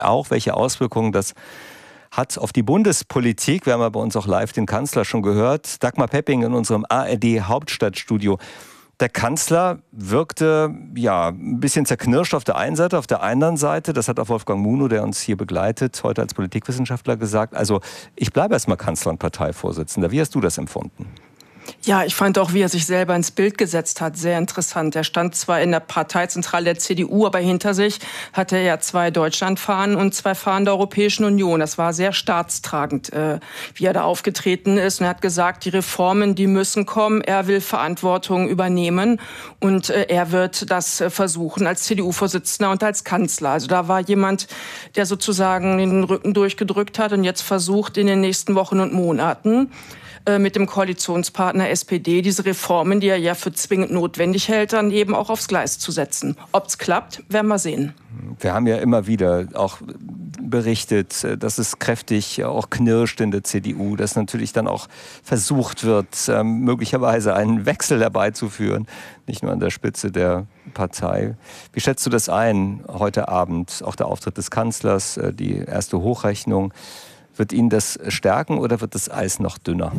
auch, welche Auswirkungen das hat auf die Bundespolitik. Wir haben ja bei uns auch live den Kanzler schon gehört. Dagmar Pepping in unserem ARD-Hauptstadtstudio. Der Kanzler wirkte ein bisschen zerknirscht auf der einen Seite, auf der anderen Seite, das hat auch Wolfgang Munow, der uns hier begleitet, heute als Politikwissenschaftler gesagt, also ich bleibe erstmal Kanzler und Parteivorsitzender. Wie hast du das empfunden? Ja, ich fand auch, wie er sich selber ins Bild gesetzt hat, sehr interessant. Er stand zwar in der Parteizentrale der CDU, aber hinter sich hatte er ja 2 Deutschlandfahnen und 2 Fahnen der Europäischen Union. Das war sehr staatstragend, wie er da aufgetreten ist. Und er hat gesagt, die Reformen, die müssen kommen. Er will Verantwortung übernehmen und er wird das versuchen als CDU-Vorsitzender und als Kanzler. Also da war jemand, der sozusagen den Rücken durchgedrückt hat und jetzt versucht, in den nächsten Wochen und Monaten mit dem Koalitionspartner SPD diese Reformen, die er ja für zwingend notwendig hält, dann eben auch aufs Gleis zu setzen. Ob es klappt, werden wir sehen. Wir haben ja immer wieder auch berichtet, dass es kräftig auch knirscht in der CDU, dass natürlich dann auch versucht wird, möglicherweise einen Wechsel herbeizuführen, nicht nur an der Spitze der Partei. Wie schätzt du das ein, heute Abend, auch der Auftritt des Kanzlers, die erste Hochrechnung? Wird ihn das stärken oder wird das Eis noch dünner?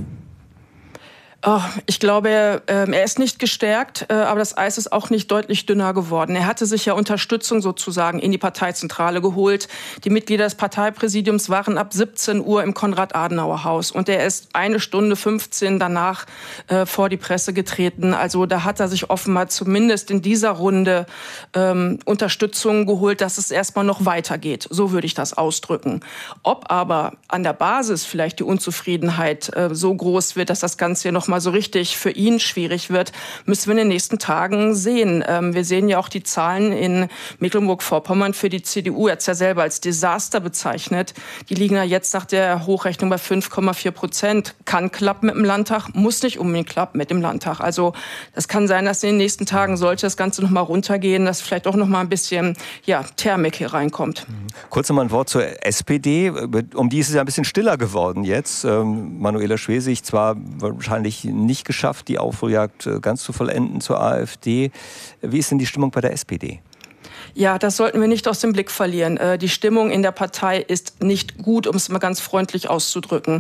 Ich glaube, er ist nicht gestärkt, aber das Eis ist auch nicht deutlich dünner geworden. Er hatte sich ja Unterstützung sozusagen in die Parteizentrale geholt. Die Mitglieder des Parteipräsidiums waren ab 17 Uhr im Konrad-Adenauer-Haus und er ist 1:15 danach vor die Presse getreten. Also da hat er sich offenbar zumindest in dieser Runde Unterstützung geholt, dass es erstmal noch weitergeht. So würde ich das ausdrücken. Ob aber an der Basis vielleicht die Unzufriedenheit so groß wird, dass das Ganze hier noch mal so richtig für ihn schwierig wird, müssen wir in den nächsten Tagen sehen. Wir sehen ja auch die Zahlen in Mecklenburg-Vorpommern für die CDU, er hat es ja selber als Desaster bezeichnet. Die liegen ja jetzt nach der Hochrechnung bei 5,4%. Kann klappen mit dem Landtag, muss nicht unbedingt klappen mit dem Landtag. Also das kann sein, dass in den nächsten Tagen sollte das Ganze noch mal runtergehen, dass vielleicht auch noch mal ein bisschen Thermik hier reinkommt. Kurz noch mal ein Wort zur SPD. Um die ist es ja ein bisschen stiller geworden jetzt. Manuela Schwesig zwar wahrscheinlich nicht geschafft, die Aufholjagd ganz zu vollenden zur AfD. Wie ist denn die Stimmung bei der SPD? Ja, das sollten wir nicht aus dem Blick verlieren. Die Stimmung in der Partei ist nicht gut, um es mal ganz freundlich auszudrücken.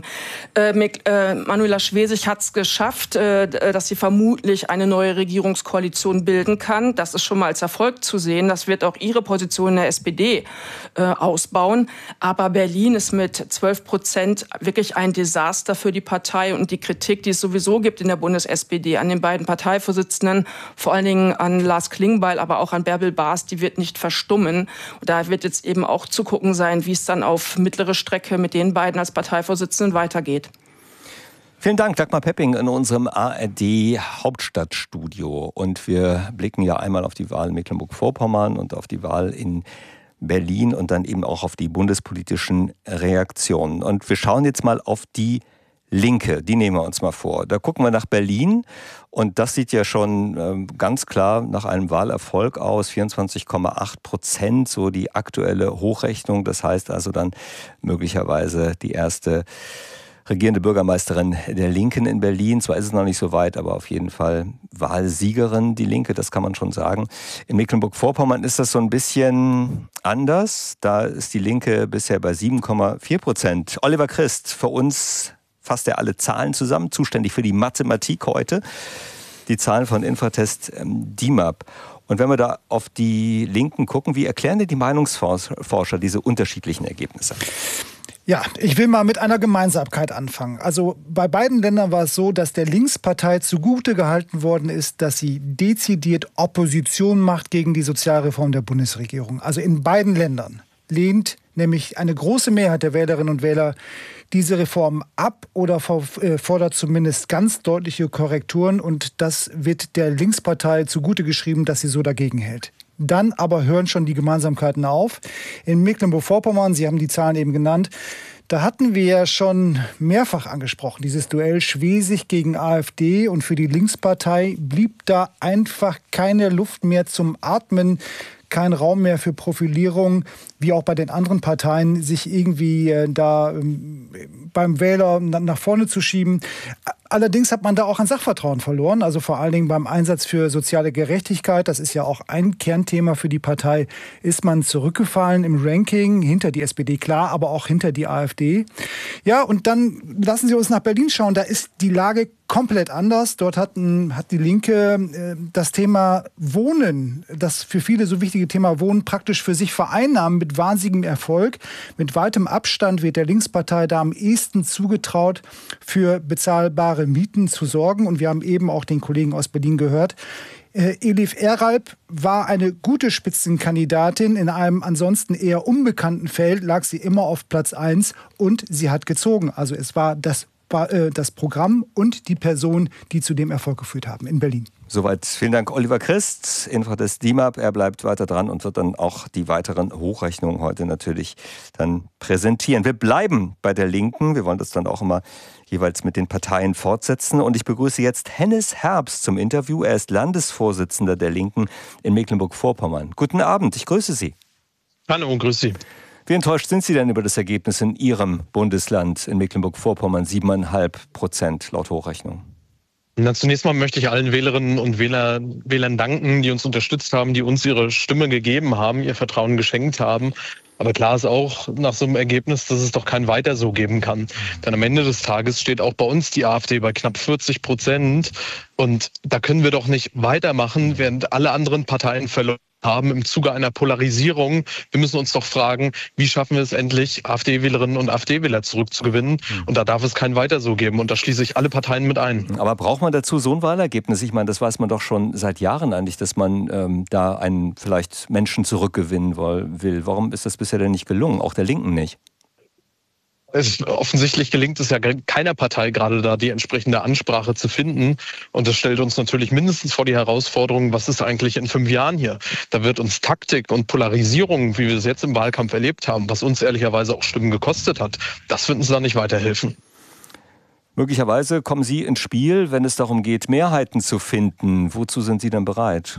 Manuela Schwesig hat es geschafft, dass sie vermutlich eine neue Regierungskoalition bilden kann. Das ist schon mal als Erfolg zu sehen. Das wird auch ihre Position in der SPD ausbauen. Aber Berlin ist mit 12% wirklich ein Desaster für die Partei. Und die Kritik, die es sowieso gibt in der Bundes-SPD an den beiden Parteivorsitzenden, vor allen Dingen an Lars Klingbeil, aber auch an Bärbel Baas, die wird nicht verstummen. Und da wird jetzt eben auch zu gucken sein, wie es dann auf mittlere Strecke mit den beiden als Parteivorsitzenden weitergeht. Vielen Dank, Dagmar Pepping in unserem ARD-Hauptstadtstudio. Und wir blicken ja einmal auf die Wahl in Mecklenburg-Vorpommern und auf die Wahl in Berlin und dann eben auch auf die bundespolitischen Reaktionen. Und wir schauen jetzt mal auf die Linke, die nehmen wir uns mal vor. Da gucken wir nach Berlin und das sieht ja schon ganz klar nach einem Wahlerfolg aus. 24,8%, so die aktuelle Hochrechnung. Das heißt also dann möglicherweise die erste regierende Bürgermeisterin der Linken in Berlin. Zwar ist es noch nicht so weit, aber auf jeden Fall Wahlsiegerin, die Linke, das kann man schon sagen. In Mecklenburg-Vorpommern ist das so ein bisschen anders. Da ist die Linke bisher bei 7,4%. Oliver Christ, für uns fasst er alle Zahlen zusammen, zuständig für die Mathematik heute. Die Zahlen von Infratest DIMAP. Und wenn wir da auf die Linken gucken, wie erklären denn die Meinungsforscher diese unterschiedlichen Ergebnisse? Ja, ich will mal mit einer Gemeinsamkeit anfangen. Also bei beiden Ländern war es so, dass der Linkspartei zugute gehalten worden ist, dass sie dezidiert Opposition macht gegen die Sozialreform der Bundesregierung. Also in beiden Ländern lehnt nämlich eine große Mehrheit der Wählerinnen und Wähler diese Reform ab oder fordert zumindest ganz deutliche Korrekturen. Und das wird der Linkspartei zugute geschrieben, dass sie so dagegen hält. Dann aber hören schon die Gemeinsamkeiten auf. In Mecklenburg-Vorpommern, Sie haben die Zahlen eben genannt, da hatten wir ja schon mehrfach angesprochen, dieses Duell Schwesig gegen AfD. Und für die Linkspartei blieb da einfach keine Luft mehr zum Atmen. kein Raum mehr für Profilierung, wie auch bei den anderen Parteien, sich irgendwie beim Wähler nach vorne zu schieben. Allerdings hat man da auch an Sachvertrauen verloren, also vor allen Dingen beim Einsatz für soziale Gerechtigkeit. Das ist ja auch ein Kernthema für die Partei. Ist man zurückgefallen im Ranking, hinter die SPD klar, aber auch hinter die AfD. Ja, und dann lassen Sie uns nach Berlin schauen. Da ist die Lage komplett anders. Dort hat die Linke das Thema Wohnen, das für viele so wichtige Thema Wohnen, praktisch für sich vereinnahmen mit wahnsinnigem Erfolg. Mit weitem Abstand wird der Linkspartei da am ehesten zugetraut, für bezahlbare Mieten zu sorgen. Und wir haben eben auch den Kollegen aus Berlin gehört. Elif Eralp war eine gute Spitzenkandidatin. In einem ansonsten eher unbekannten Feld lag sie immer auf Platz 1 und sie hat gezogen. Also es war das Programm und die Person, die zu dem Erfolg geführt haben in Berlin. Soweit. Vielen Dank, Oliver Christ, Info des DIMAP. Er bleibt weiter dran und wird dann auch die weiteren Hochrechnungen heute natürlich dann präsentieren. Wir bleiben bei der Linken. Wir wollen das dann auch immer jeweils mit den Parteien fortsetzen. Und ich begrüße jetzt Hennes Herbst zum Interview. Er ist Landesvorsitzender der Linken in Mecklenburg-Vorpommern. Guten Abend, ich grüße Sie. Hallo, grüß Sie. Wie enttäuscht sind Sie denn über das Ergebnis in Ihrem Bundesland in Mecklenburg-Vorpommern? 7,5% laut Hochrechnung. Na, zunächst mal möchte ich allen Wählerinnen und Wählern danken, die uns unterstützt haben, die uns ihre Stimme gegeben haben, ihr Vertrauen geschenkt haben. Aber klar ist auch nach so einem Ergebnis, dass es doch kein Weiter so geben kann. Denn am Ende des Tages steht auch bei uns die AfD bei knapp 40%. Und da können wir doch nicht weitermachen, während alle anderen Parteien verloren haben im Zuge einer Polarisierung. Wir müssen uns doch fragen, wie schaffen wir es endlich, AfD-Wählerinnen und AfD-Wähler zurückzugewinnen? Und da darf es kein Weiter so geben. Und da schließe ich alle Parteien mit ein. Aber braucht man dazu so ein Wahlergebnis? Ich meine, das weiß man doch schon seit Jahren eigentlich, dass man da einen vielleicht Menschen zurückgewinnen will. Warum ist das bisher denn nicht gelungen? Auch der Linken nicht. Offensichtlich gelingt es ja keiner Partei gerade da, die entsprechende Ansprache zu finden. Und das stellt uns natürlich mindestens vor die Herausforderung, was ist eigentlich in 5 Jahren hier? Da wird uns Taktik und Polarisierung, wie wir es jetzt im Wahlkampf erlebt haben, was uns ehrlicherweise auch Stimmen gekostet hat, das wird uns da nicht weiterhelfen. Möglicherweise kommen Sie ins Spiel, wenn es darum geht, Mehrheiten zu finden. Wozu sind Sie denn bereit?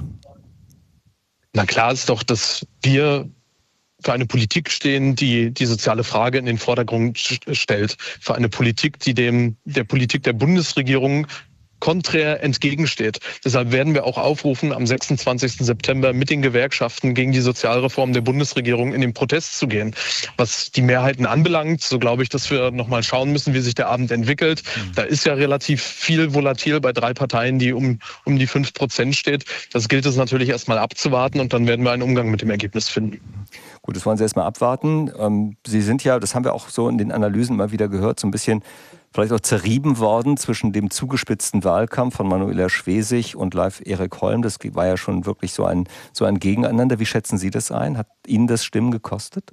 Na klar ist doch, dass wir für eine Politik stehen, die die soziale Frage in den Vordergrund stellt. Für eine Politik, die der Politik der Bundesregierung konträr entgegensteht. Deshalb werden wir auch aufrufen, am 26. September mit den Gewerkschaften gegen die Sozialreform der Bundesregierung in den Protest zu gehen. Was die Mehrheiten anbelangt, so glaube ich, dass wir nochmal schauen müssen, wie sich der Abend entwickelt. Da ist ja relativ viel volatil bei 3 Parteien, die um die 5% steht. Das gilt es natürlich erstmal abzuwarten und dann werden wir einen Umgang mit dem Ergebnis finden. Gut, das wollen Sie erstmal abwarten. Sie sind ja, das haben wir auch so in den Analysen immer wieder gehört, so ein bisschen vielleicht auch zerrieben worden zwischen dem zugespitzten Wahlkampf von Manuela Schwesig und Leif Erik Holm. Das war ja schon wirklich so ein Gegeneinander. Wie schätzen Sie das ein? Hat Ihnen das Stimmen gekostet?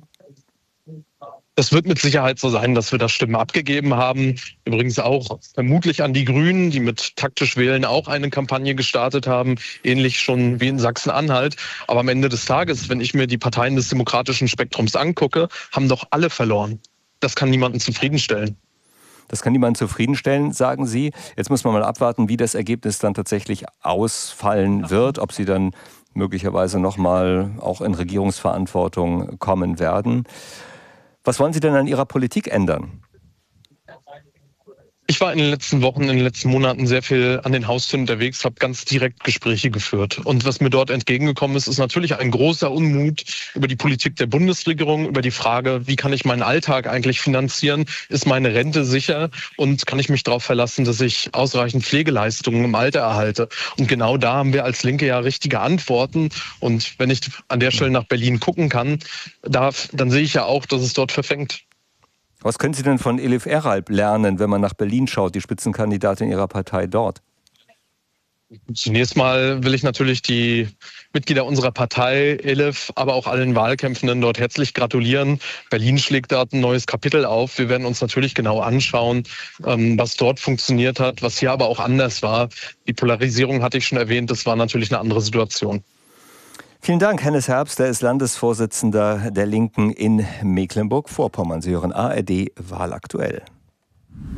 Es wird mit Sicherheit so sein, dass wir da Stimmen abgegeben haben. Übrigens auch vermutlich an die Grünen, die mit taktisch Wählen auch eine Kampagne gestartet haben, ähnlich schon wie in Sachsen-Anhalt. Aber am Ende des Tages, wenn ich mir die Parteien des demokratischen Spektrums angucke, haben doch alle verloren. Das kann niemanden zufriedenstellen. Das kann niemanden zufriedenstellen, sagen Sie. Jetzt muss man mal abwarten, wie das Ergebnis dann tatsächlich ausfallen wird, ob Sie dann möglicherweise nochmal auch in Regierungsverantwortung kommen werden. Was wollen Sie denn an Ihrer Politik ändern? Ich war in den letzten Wochen, in den letzten Monaten sehr viel an den Haustüren unterwegs, habe ganz direkt Gespräche geführt. Und was mir dort entgegengekommen ist, ist natürlich ein großer Unmut über die Politik der Bundesregierung, über die Frage, wie kann ich meinen Alltag eigentlich finanzieren? Ist meine Rente sicher? Und kann ich mich darauf verlassen, dass ich ausreichend Pflegeleistungen im Alter erhalte? Und genau da haben wir als Linke ja richtige Antworten. Und wenn ich an der Stelle nach Berlin gucken kann, dann sehe ich ja auch, dass es dort verfängt. Was können Sie denn von Elif Eralp lernen, wenn man nach Berlin schaut, die Spitzenkandidatin Ihrer Partei dort? Zunächst mal will ich natürlich die Mitglieder unserer Partei, Elif, aber auch allen Wahlkämpfenden dort herzlich gratulieren. Berlin schlägt dort ein neues Kapitel auf. Wir werden uns natürlich genau anschauen, was dort funktioniert hat, was hier aber auch anders war. Die Polarisierung hatte ich schon erwähnt, das war natürlich eine andere Situation. Vielen Dank, Hennes Herbst, der ist Landesvorsitzender der Linken in Mecklenburg-Vorpommern. Sie hören ARD Wahlaktuell.